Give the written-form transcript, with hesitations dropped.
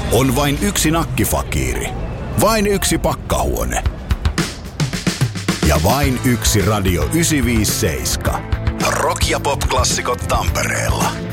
On vain yksi nakkifakiiri, vain yksi pakkahuone ja vain yksi Radio 957. Rock- ja pop-klassikot Tampereella.